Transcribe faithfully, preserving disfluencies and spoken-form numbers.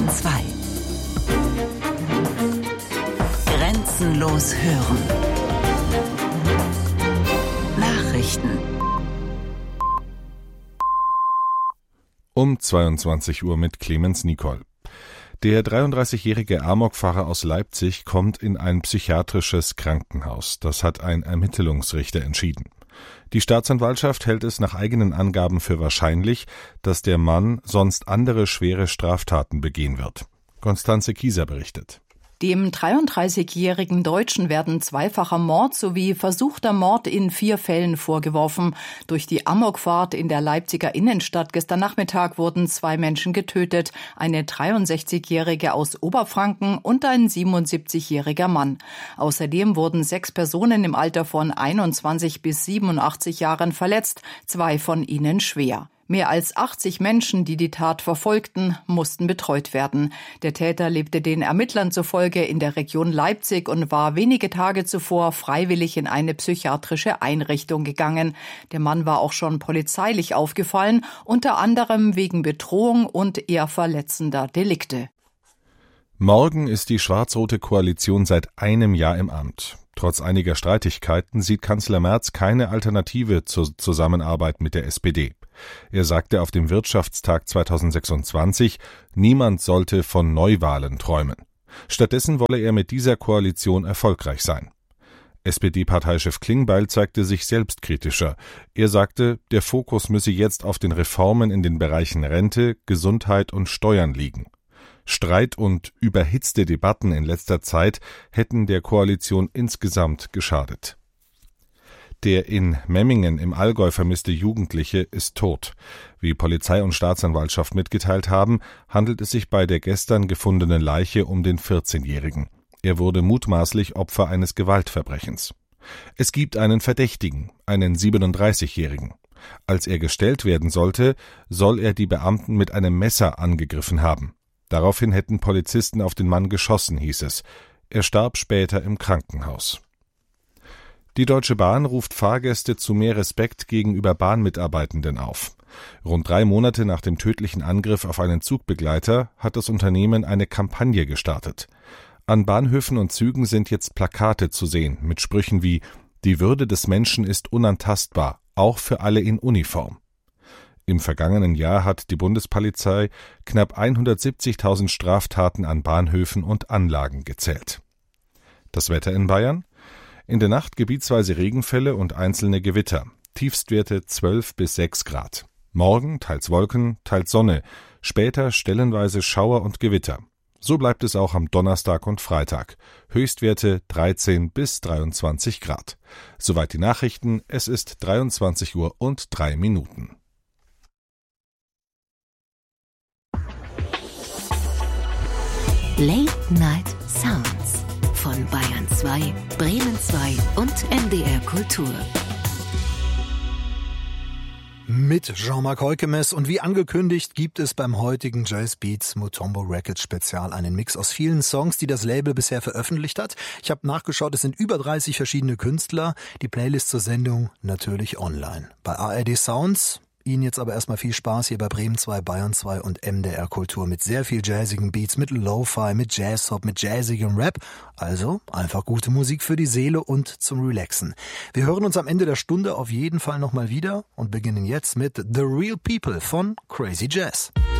Bayern zwei. Grenzenlos hören. Nachrichten. Um zweiundzwanzig Uhr mit Clemens Nicol. Der dreiunddreißigjährige Amokfahrer aus Leipzig kommt in ein psychiatrisches Krankenhaus. Das hat ein Ermittlungsrichter entschieden. Die Staatsanwaltschaft hält es nach eigenen Angaben für wahrscheinlich, dass der Mann sonst andere schwere Straftaten begehen wird. Konstanze Kieser berichtet. Dem dreiunddreißigjährigen Deutschen werden zweifacher Mord sowie versuchter Mord in vier Fällen vorgeworfen. Durch die Amokfahrt in der Leipziger Innenstadt gestern Nachmittag wurden zwei Menschen getötet, eine dreiundsechzigjährige aus Oberfranken und ein siebenundsiebzigjähriger Mann. Außerdem wurden sechs Personen im Alter von einundzwanzig bis siebenundachtzig Jahren verletzt, zwei von ihnen schwer. Mehr als achtzig Menschen, die die Tat verfolgten, mussten betreut werden. Der Täter lebte den Ermittlern zufolge in der Region Leipzig und war wenige Tage zuvor freiwillig in eine psychiatrische Einrichtung gegangen. Der Mann war auch schon polizeilich aufgefallen, unter anderem wegen Bedrohung und eher verletzender Delikte. Morgen ist die schwarz-rote Koalition seit einem Jahr im Amt. Trotz einiger Streitigkeiten sieht Kanzler Merz keine Alternative zur Zusammenarbeit mit der S P D. Er sagte auf dem Wirtschaftstag zweitausendsechsundzwanzig, niemand sollte von Neuwahlen träumen. Stattdessen wolle er mit dieser Koalition erfolgreich sein. S P D-Parteichef Klingbeil zeigte sich selbstkritischer. Er sagte, der Fokus müsse jetzt auf den Reformen in den Bereichen Rente, Gesundheit und Steuern liegen. Streit und überhitzte Debatten in letzter Zeit hätten der Koalition insgesamt geschadet. Der in Memmingen im Allgäu vermisste Jugendliche ist tot. Wie Polizei und Staatsanwaltschaft mitgeteilt haben, handelt es sich bei der gestern gefundenen Leiche um den vierzehnjährigen. Er wurde mutmaßlich Opfer eines Gewaltverbrechens. Es gibt einen Verdächtigen, einen siebenunddreißigjährigen. Als er gestellt werden sollte, soll er die Beamten mit einem Messer angegriffen haben. Daraufhin hätten Polizisten auf den Mann geschossen, hieß es. Er starb später im Krankenhaus. Die Deutsche Bahn ruft Fahrgäste zu mehr Respekt gegenüber Bahnmitarbeitenden auf. Rund drei Monate nach dem tödlichen Angriff auf einen Zugbegleiter hat das Unternehmen eine Kampagne gestartet. An Bahnhöfen und Zügen sind jetzt Plakate zu sehen mit Sprüchen wie »Die Würde des Menschen ist unantastbar, auch für alle in Uniform«. Im vergangenen Jahr hat die Bundespolizei knapp hundertsiebzigtausend Straftaten an Bahnhöfen und Anlagen gezählt. Das Wetter in Bayern? In der Nacht gebietsweise Regenfälle und einzelne Gewitter. Tiefstwerte zwölf bis sechs Grad. Morgen teils Wolken, teils Sonne. Später stellenweise Schauer und Gewitter. So bleibt es auch am Donnerstag und Freitag. Höchstwerte dreizehn bis dreiundzwanzig Grad. Soweit die Nachrichten. Es ist dreiundzwanzig Uhr und drei Minuten. Late Night Sounds von Bayern zwei, Bremen zwei und M D R Kultur. Mit Jean-Marc Heukemes und wie angekündigt gibt es beim heutigen Jazz Beats Mutombo Records Spezial einen Mix aus vielen Songs, die das Label bisher veröffentlicht hat. Ich habe nachgeschaut, es sind über dreißig verschiedene Künstler. Die Playlist zur Sendung natürlich online. Bei A R D Sounds. Ihnen jetzt aber erstmal viel Spaß hier bei Bremen zwei, Bayern zwei und M D R Kultur mit sehr viel jazzigen Beats, mit Lo-Fi, mit Jazzhop, mit jazzigem Rap. Also einfach gute Musik für die Seele und zum Relaxen. Wir hören uns am Ende der Stunde auf jeden Fall nochmal wieder und beginnen jetzt mit The Real People von Crazy Jazz.